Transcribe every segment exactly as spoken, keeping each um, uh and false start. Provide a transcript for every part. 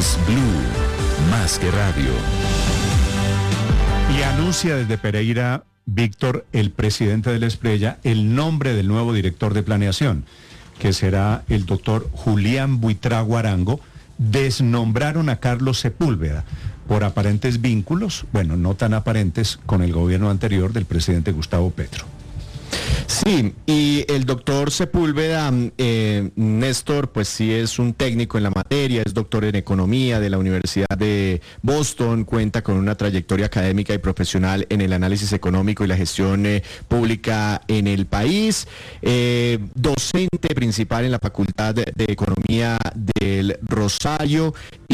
es Blue, más que radio. Y anuncia desde Pereira, Víctor, el presidente de la Espriella, el nombre del nuevo director de planeación, que será el doctor Julián Buitrago Arango. Desnombraron a Carlos Sepúlveda por aparentes vínculos, bueno, no tan aparentes, con el gobierno anterior del presidente Gustavo Petro. Sí, y el doctor Sepúlveda, eh, Néstor, pues sí es un técnico en la materia, es doctor en economía de la Universidad de Boston, cuenta con una trayectoria académica y profesional en el análisis económico y la gestión eh, pública en el país, eh, docente principal en la Facultad de, de Economía del Rosario,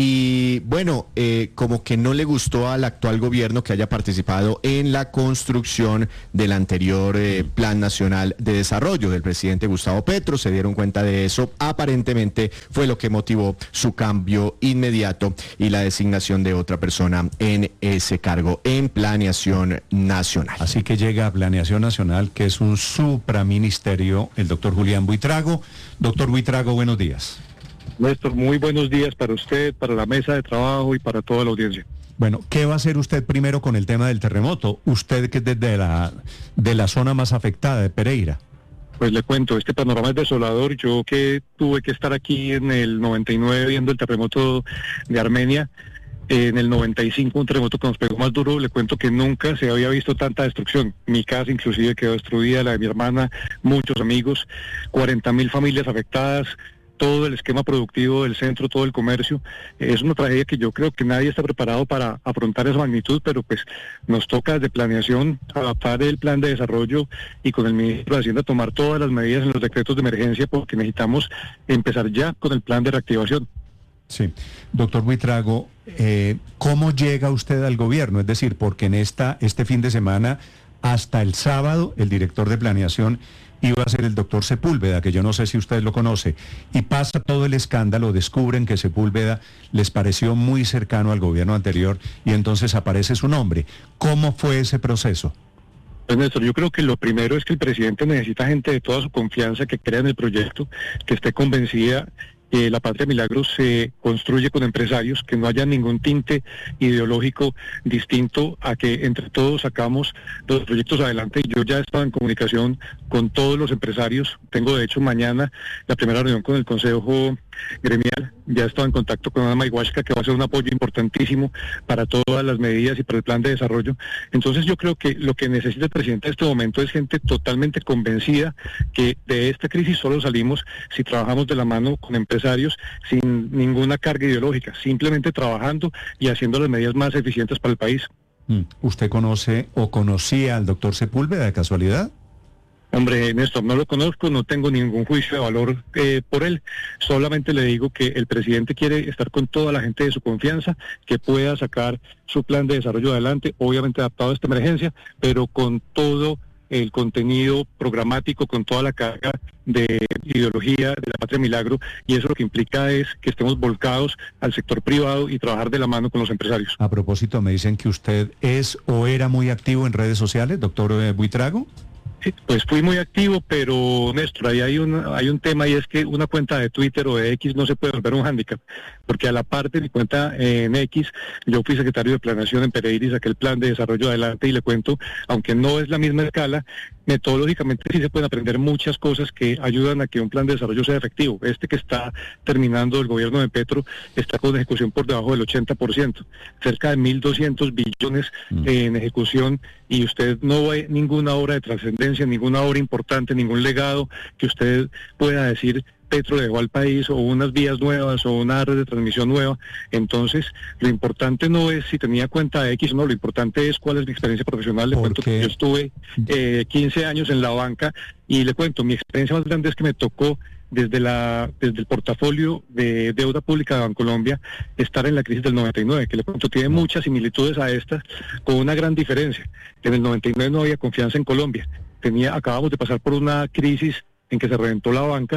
y bueno, eh, como que no le gustó al actual gobierno que haya participado en la construcción del anterior eh, Plan Nacional de Desarrollo del presidente Gustavo Petro. Se dieron cuenta de eso, aparentemente fue lo que motivó su cambio inmediato y la designación de otra persona en ese cargo en Planeación Nacional. Así que llega a Planeación Nacional, que es un supraministerio, el doctor Julián Buitrago. Doctor Buitrago, buenos días. Néstor, muy buenos días para usted, para la mesa de trabajo y para toda la audiencia. Bueno, ¿qué va a hacer usted primero con el tema del terremoto? Usted que es desde la, de la zona más afectada de Pereira. Pues le cuento, este panorama es desolador. Yo que tuve que estar aquí en el noventa y nueve viendo el terremoto de Armenia, en el noventa y cinco un terremoto que nos pegó más duro, le cuento que nunca se había visto tanta destrucción. Mi casa inclusive quedó destruida, la de mi hermana, muchos amigos, cuarenta mil familias afectadas, todo el esquema productivo del centro, todo el comercio. Es una tragedia que yo creo que nadie está preparado para afrontar esa magnitud, pero pues nos toca desde planeación adaptar el plan de desarrollo y con el ministro de Hacienda tomar todas las medidas en los decretos de emergencia, porque necesitamos empezar ya con el plan de reactivación. Sí, doctor Buitrago, eh, ¿cómo llega usted al gobierno? Es decir, porque en esta este fin de semana, hasta el sábado, el director de planeación iba a ser el doctor Sepúlveda, que yo no sé si usted lo conoce, y pasa todo el escándalo, descubren que Sepúlveda les pareció muy cercano al gobierno anterior y entonces aparece su nombre. ¿Cómo fue ese proceso? Pues Néstor, yo creo que lo primero es que el presidente necesita gente de toda su confianza que crea en el proyecto, que esté convencida que la Patria Milagros se construye con empresarios, que no haya ningún tinte ideológico distinto a que entre todos sacamos los proyectos adelante. Yo ya estaba en comunicación con todos los empresarios, tengo de hecho mañana la primera reunión con el Consejo Gremial, ya estaba en contacto con Ana Mayhuasca, que va a ser un apoyo importantísimo para todas las medidas y para el plan de desarrollo. Entonces yo creo que lo que necesita el presidente en este momento es gente totalmente convencida que de esta crisis solo salimos si trabajamos de la mano con empresarios sin ninguna carga ideológica, simplemente trabajando y haciendo las medidas más eficientes para el país. ¿Usted conoce o conocía al doctor Sepúlveda de casualidad? Hombre, Néstor, no lo conozco, no tengo ningún juicio de valor eh, por él, solamente le digo que el presidente quiere estar con toda la gente de su confianza, que pueda sacar su plan de desarrollo adelante, obviamente adaptado a esta emergencia, pero con todo el contenido programático, con toda la carga de ideología de la Patria Milagro, y eso lo que implica es que estemos volcados al sector privado y trabajar de la mano con los empresarios. A propósito, me dicen que usted es o era muy activo en redes sociales, doctor eh, Buitrago. Sí, pues fui muy activo, pero Néstor, ahí hay un, hay un tema, y es que una cuenta de Twitter o de X no se puede volver un hándicap, porque a la parte de mi cuenta en X, yo fui secretario de Planeación en Pereira y saqué el plan de desarrollo adelante, y le cuento, aunque no es la misma escala, metodológicamente sí se pueden aprender muchas cosas que ayudan a que un plan de desarrollo sea efectivo. Este que está terminando el gobierno de Petro está con ejecución por debajo del ochenta por ciento, cerca de mil doscientos billones mm. en ejecución, y usted no ve ninguna obra de trascendencia, ninguna obra importante, ningún legado que usted pueda decir Petro le dejó al país, o unas vías nuevas, o una red de transmisión nueva. Entonces, lo importante no es si tenía cuenta de X o no, lo importante es cuál es mi experiencia profesional. Le cuento que yo estuve eh, quince años en la banca, y le cuento, mi experiencia más grande es que me tocó desde la desde el portafolio de deuda pública de Bancolombia estar en la crisis del noventa y nueve, que le cuento tiene muchas similitudes a estas, con una gran diferencia. En el noventa y nueve no había confianza en Colombia. Tenía, acabamos de pasar por una crisis en que se reventó la banca,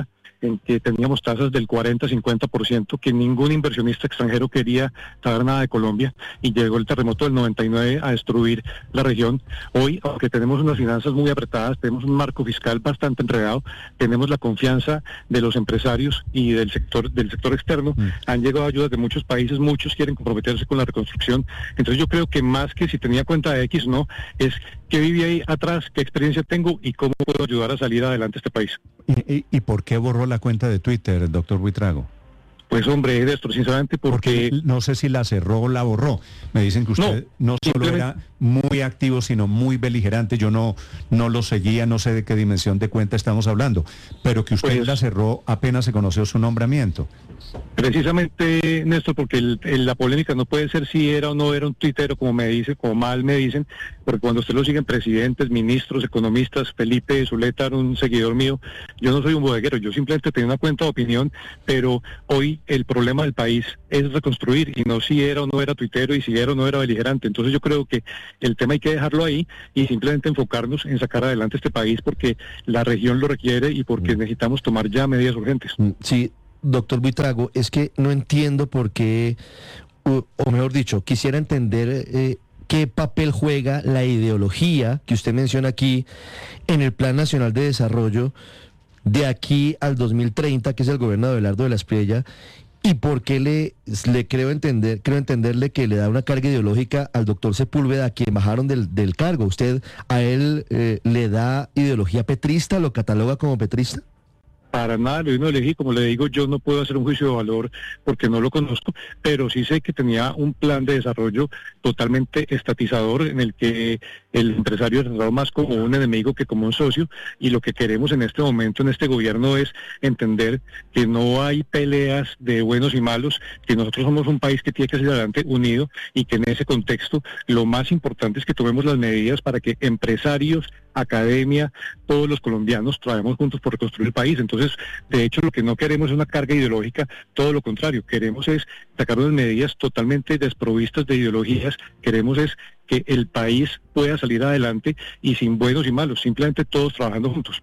en que teníamos tasas del cuarenta, cincuenta por ciento, que ningún inversionista extranjero quería saber nada de Colombia, y llegó el terremoto del noventa y nueve a destruir la región. Hoy, aunque tenemos unas finanzas muy apretadas, tenemos un marco fiscal bastante enredado, tenemos la confianza de los empresarios y del sector del sector externo, mm. han llegado ayudas de muchos países, muchos quieren comprometerse con la reconstrucción. Entonces yo creo que más que si tenía cuenta de X, no, es qué viví ahí atrás, qué experiencia tengo y cómo puedo ayudar a salir adelante este país. ¿Y, y, y por qué borró la cuenta de Twitter, doctor Buitrago? Pues hombre, Néstor, sinceramente porque... porque... no sé si la cerró o la borró. Me dicen que usted no, no solo simplemente... era muy activo, sino muy beligerante. Yo no, no lo seguía, no sé de qué dimensión de cuenta estamos hablando, pero que usted pues... la cerró apenas se conoció su nombramiento. Precisamente, Néstor, porque el, el, la polémica no puede ser si era o no era un tuitero, como me dice, como mal me dicen, porque cuando usted lo siguen presidentes, ministros, economistas, Felipe Zuleta era un seguidor mío, yo no soy un bodeguero, yo simplemente tenía una cuenta de opinión, pero hoy el problema del país es reconstruir, y no si era o no era tuitero, y si era o no era beligerante. Entonces yo creo que el tema hay que dejarlo ahí, y simplemente enfocarnos en sacar adelante este país, porque la región lo requiere, y porque necesitamos tomar ya medidas urgentes. Sí. Doctor Buitrago, es que no entiendo por qué, o, o mejor dicho, quisiera entender eh, qué papel juega la ideología que usted menciona aquí en el Plan Nacional de Desarrollo de aquí al dos mil treinta, que es el gobierno de Abelardo de la Espriella, y por qué le, le creo entender, creo entenderle que le da una carga ideológica al doctor Sepúlveda, a quien bajaron del, del cargo. ¿Usted a él eh, le da ideología petrista, lo cataloga como petrista? Para nada, yo no elegí, como le digo, yo no puedo hacer un juicio de valor porque no lo conozco, pero sí sé que tenía un plan de desarrollo totalmente estatizador en el que el empresario es tratado más como un enemigo que como un socio, y lo que queremos en este momento en este gobierno es entender que no hay peleas de buenos y malos, que nosotros somos un país que tiene que salir adelante unido, y que en ese contexto lo más importante es que tomemos las medidas para que empresarios, academia, todos los colombianos trabajemos juntos por reconstruir el país. Entonces, de hecho, lo que no queremos es una carga ideológica, todo lo contrario, queremos es sacar unas medidas totalmente desprovistas de ideologías, queremos es que el país pueda salir adelante y sin buenos y malos, simplemente todos trabajando juntos.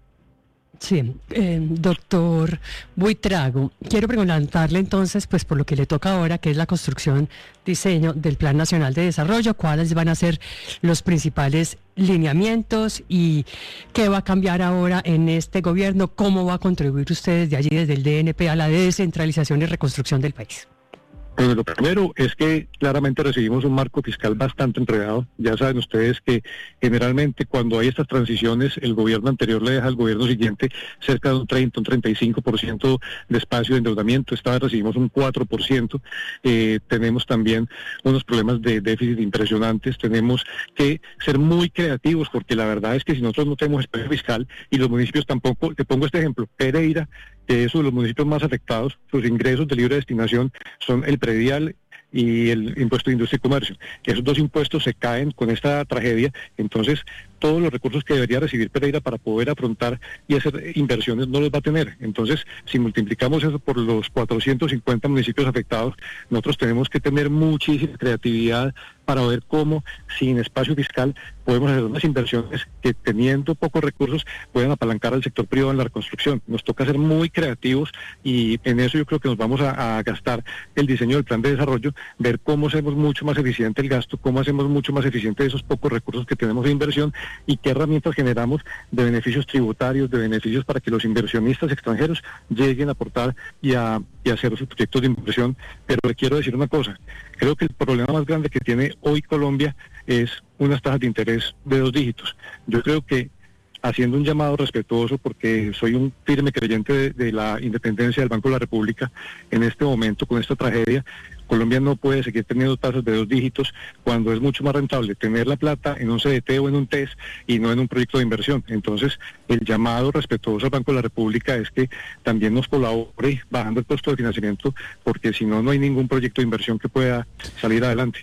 Sí, eh, doctor Buitrago, quiero preguntarle entonces, pues por lo que le toca ahora, que es la construcción, diseño del Plan Nacional de Desarrollo, cuáles van a ser los principales lineamientos y qué va a cambiar ahora en este gobierno, cómo va a contribuir usted desde allí, desde el D N P, a la descentralización y reconstrucción del país. Bueno, lo primero es que claramente recibimos un marco fiscal bastante enredado. Ya saben ustedes que generalmente cuando hay estas transiciones, el gobierno anterior le deja al gobierno siguiente cerca de un treinta, un treinta y cinco por ciento de espacio de endeudamiento. Esta vez recibimos un cuatro por ciento. Eh, tenemos también unos problemas de déficit impresionantes. Tenemos que ser muy creativos, porque la verdad es que si nosotros no tenemos espacio fiscal y los municipios tampoco, te pongo este ejemplo, Pereira, que es uno de los municipios más afectados, sus ingresos de libre destinación son el predial y el impuesto de industria y comercio. Esos dos impuestos se caen con esta tragedia, entonces todos los recursos que debería recibir Pereira para poder afrontar y hacer inversiones no los va a tener. Entonces, si multiplicamos eso por los cuatrocientos cincuenta municipios afectados, nosotros tenemos que tener muchísima creatividad para ver cómo, sin espacio fiscal, podemos hacer unas inversiones que, teniendo pocos recursos, pueden apalancar al sector privado en la reconstrucción. Nos toca ser muy creativos, y en eso yo creo que nos vamos a, a gastar el diseño del plan de desarrollo, ver cómo hacemos mucho más eficiente el gasto, cómo hacemos mucho más eficiente esos pocos recursos que tenemos de inversión, y qué herramientas generamos de beneficios tributarios, de beneficios para que los inversionistas extranjeros lleguen a aportar y a, y a hacer sus proyectos de inversión. Pero le quiero decir una cosa, creo que el problema más grande que tiene hoy Colombia es unas tasas de interés de dos dígitos. Yo creo que, haciendo un llamado respetuoso, porque soy un firme creyente de, de la independencia del Banco de la República, en este momento, con esta tragedia, Colombia no puede seguir teniendo tasas de dos dígitos cuando es mucho más rentable tener la plata en un C D T o en un T E S y no en un proyecto de inversión. Entonces, el llamado respetuoso al Banco de la República es que también nos colabore bajando el costo de financiamiento, porque si no, no hay ningún proyecto de inversión que pueda salir adelante.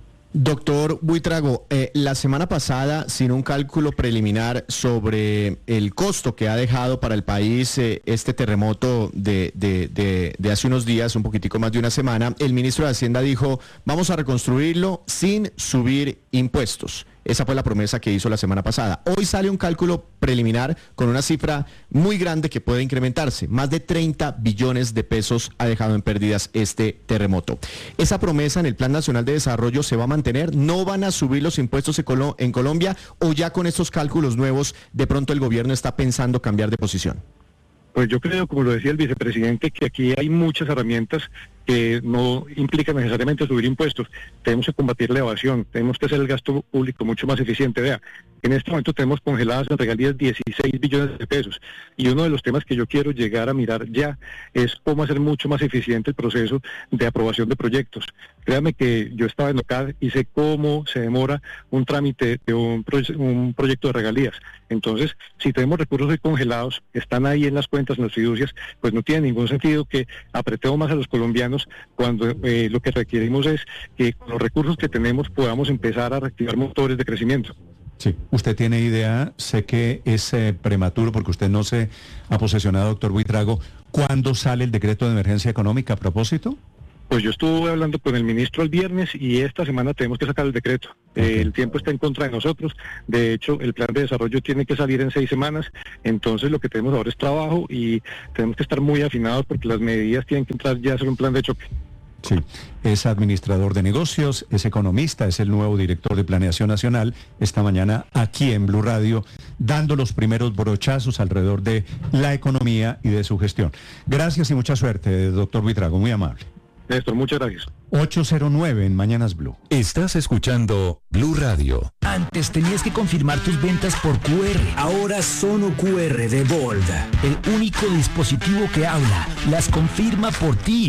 Doctor Buitrago, eh, la semana pasada, sin un cálculo preliminar sobre el costo que ha dejado para el país eh, este terremoto de, de, de, de hace unos días, un poquitico más de una semana, el ministro de Hacienda dijo, vamos a reconstruirlo sin subir impuestos. Esa fue la promesa que hizo la semana pasada. Hoy sale un cálculo preliminar con una cifra muy grande que puede incrementarse. Más de treinta billones de pesos ha dejado en pérdidas este terremoto. Esa promesa en el Plan Nacional de Desarrollo se va a mantener. ¿No van a subir los impuestos en Colombia o ya con estos cálculos nuevos de pronto el gobierno está pensando cambiar de posición? Pues yo creo, como lo decía el vicepresidente, que aquí hay muchas herramientas que no implican necesariamente subir impuestos. Tenemos que combatir la evasión, tenemos que hacer el gasto público mucho más eficiente. Vea, en este momento tenemos congeladas en regalías dieciséis billones de pesos y uno de los temas que yo quiero llegar a mirar ya es cómo hacer mucho más eficiente el proceso de aprobación de proyectos. Créame que yo estaba en OCAD y sé cómo se demora un trámite de un, proye- un proyecto de regalías. Entonces, si tenemos recursos hoy congelados, están ahí en las cuentas, en las fiducias, pues no tiene ningún sentido que apretemos más a los colombianos cuando eh, lo que requerimos es que con los recursos que tenemos podamos empezar a reactivar motores de crecimiento. Sí, usted tiene idea, sé que es eh, prematuro porque usted no se ha posesionado, doctor Buitrago, ¿cuándo sale el decreto de emergencia económica a propósito? Pues yo estuve hablando con el ministro el viernes y esta semana tenemos que sacar el decreto. Eh, el tiempo está en contra de nosotros. De hecho, el plan de desarrollo tiene que salir en seis semanas. Entonces, lo que tenemos ahora es trabajo y tenemos que estar muy afinados porque las medidas tienen que entrar ya a ser un plan de choque. Sí, es administrador de negocios, es economista, es el nuevo director de Planeación Nacional, esta mañana aquí en Blue Radio, dando los primeros brochazos alrededor de la economía y de su gestión. Gracias y mucha suerte, doctor Buitrago, muy amable. Néstor, muchas gracias. ocho cero nueve en Mañanas Blue. Estás escuchando Blue Radio. Antes tenías que confirmar tus ventas por Q R. Ahora Sono Q R de Bold, el único dispositivo que habla, las confirma por ti.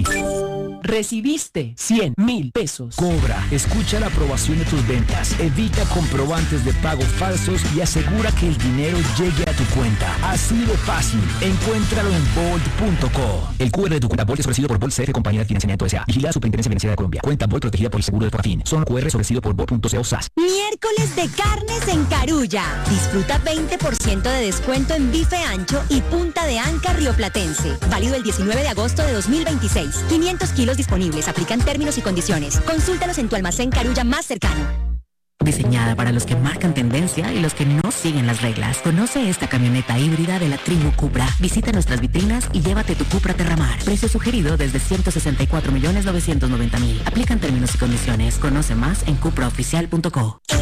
Recibiste cien mil pesos. Cobra, escucha la aprobación de tus ventas, evita comprobantes de pago falsos y asegura que el dinero llegue a tu cuenta. Así de fácil. Encuéntralo en bold punto co. El Q R de tu cuenta Bold es ofrecido por Bold C F, compañía de financiamiento S A. Vigilada Superintendencia Financiera de Colombia. Cuenta Bold protegida por el seguro de Porafin. Son Q R es ofrecido por bold punto co S A S. Miércoles de carnes en Carulla. Disfruta veinte por ciento de descuento en bife ancho y punta de anca rioplatense. Válido el diecinueve de agosto de dos mil veintiséis. quinientos kilos disponibles. Aplican términos y condiciones. Consúltalos en tu almacén Carulla más cercano. Diseñada para los que marcan tendencia y los que no siguen las reglas. Conoce esta camioneta híbrida de la tribu Cupra. Visita nuestras vitrinas y llévate tu Cupra Terramar. Precio sugerido desde ciento sesenta y cuatro millones novecientos noventa mil. Aplican términos y condiciones. Conoce más en cupra oficial punto co.